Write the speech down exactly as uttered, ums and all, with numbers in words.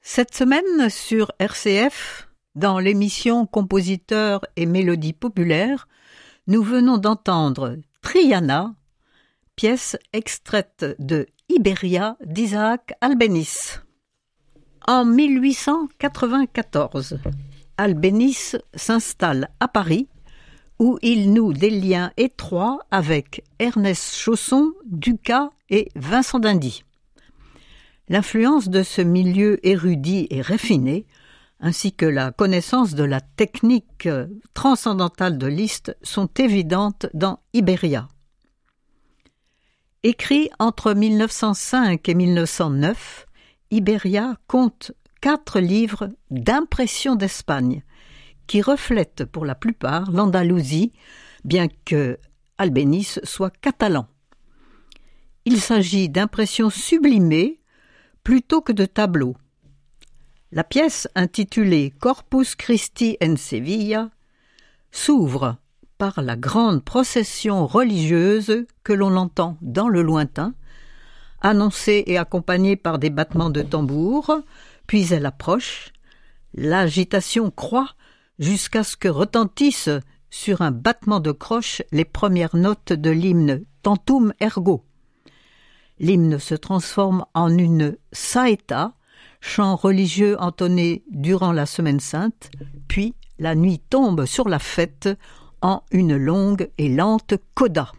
Cette semaine sur R C F, dans l'émission Compositeurs et mélodies populaires, nous venons d'entendre Triana, pièce extraite de Iberia d'Isaac Albéniz. En mille huit cent quatre-vingt-quatorze, Albéniz s'installe à Paris, où il noue des liens étroits avec Ernest Chausson, Dukas et Vincent d'Indy. L'influence de ce milieu érudit et raffiné, ainsi que la connaissance de la technique transcendantale de Liszt sont évidentes dans Iberia. Écrit entre mille neuf cent cinq et mille neuf cent neuf, Iberia compte quatre livres d'impressions d'Espagne, qui reflètent pour la plupart l'Andalousie, bien que Albéniz soit catalan. Il s'agit d'impressions sublimées plutôt que de tableaux. La pièce intitulée Corpus Christi en Sevilla s'ouvre par la grande procession religieuse que l'on entend dans le lointain, annoncée et accompagnée par des battements de tambour, puis elle approche. L'agitation croît jusqu'à ce que retentissent sur un battement de croche les premières notes de l'hymne Tantum Ergo. L'hymne se transforme en une saeta, chant religieux entonné durant la Semaine sainte, puis la nuit tombe sur la fête en une longue et lente coda.